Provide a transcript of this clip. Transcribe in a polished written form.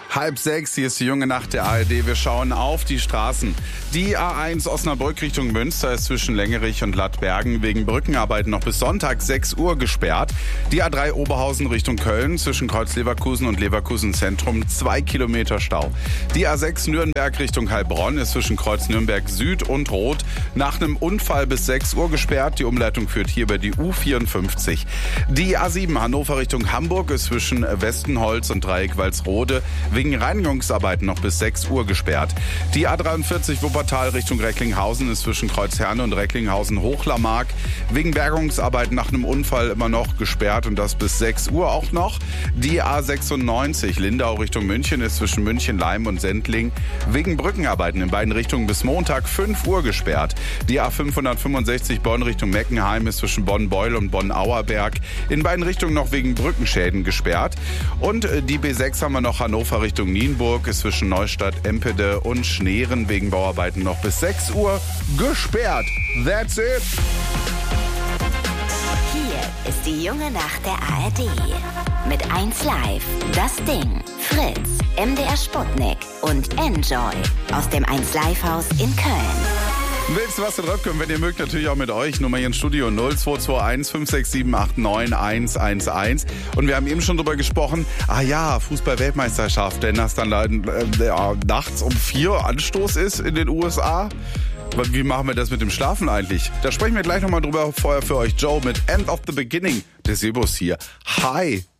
5:30, hier ist die junge Nacht der ARD. Wir schauen auf die Straßen. Die A1 Osnabrück Richtung Münster ist zwischen Längerich und Lattbergen wegen Brückenarbeiten noch bis Sonntag 6 Uhr gesperrt. Die A3 Oberhausen Richtung Köln zwischen Kreuz Leverkusen und Leverkusen Zentrum 2 Kilometer Stau. Die A6 Nürnberg Richtung Heilbronn ist zwischen Kreuz Nürnberg Süd und Rot nach einem Unfall bis 6 Uhr gesperrt. Die Umleitung führt hier über die U54. Die A7 Hannover Richtung Hamburg ist zwischen Westenholz und Dreieck Walsrode wegen Reinigungsarbeiten noch bis 6 Uhr gesperrt. Die A43 Wuppertal Richtung Recklinghausen ist zwischen Kreuzherne und Recklinghausen-Hochlarmark wegen Bergungsarbeiten nach einem Unfall immer noch gesperrt und das bis 6 Uhr auch noch. Die A96 Lindau Richtung München ist zwischen München-Leim und Sendling wegen Brückenarbeiten in beiden Richtungen bis Montag 5 Uhr gesperrt. Die A565 Bonn Richtung Meckenheim ist zwischen Bonn-Beul und Bonn-Auerberg in beiden Richtungen noch wegen Brückenschäden gesperrt. Und die B6 haben wir noch Hannover Richtung Nienburg ist zwischen Neustadt, Empede und Schneeren wegen Bauarbeiten noch bis 6 Uhr gesperrt. That's it. Hier ist die junge Nacht der ARD. Mit 1Live, Das Ding, Fritz, MDR Sputnik und Enjoy aus dem 1Live-Haus in Köln. Willst du was drauf können? Wenn ihr mögt, natürlich auch mit euch. Nummer hier ins Studio 0221 567 89 111. Und wir haben eben schon drüber gesprochen. Fußball-Weltmeisterschaft, denn das dann nachts um 4 Anstoß ist in den USA. Wie machen wir das mit dem Schlafen eigentlich? Da sprechen wir gleich nochmal drüber. Vorher für euch Joe mit End of the Beginning. Der Sebus hier. Hi.